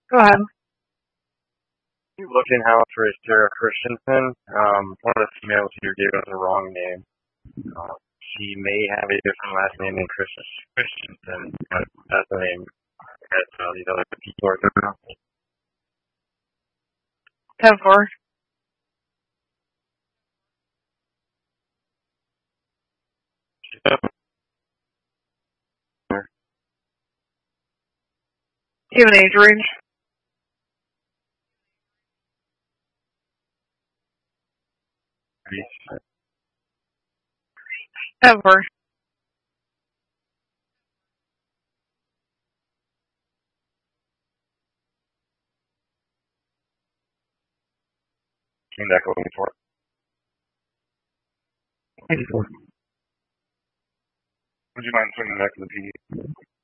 Go ahead. You looking out for Sarah Christensen? One of the females here gave us a wrong name. She may have a different last name than Christensen, but that's the name that these other people are doing. 10-4. Do you have an age range? 10-4. Came back looking for 84. Would you mind swinging back to the PD?